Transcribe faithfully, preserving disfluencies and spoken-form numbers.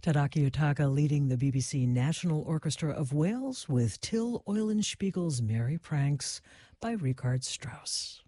Tadaki Utaka leading the B B C National Orchestra of Wales with Till Eulenspiegel's Merry Pranks by Richard Strauss.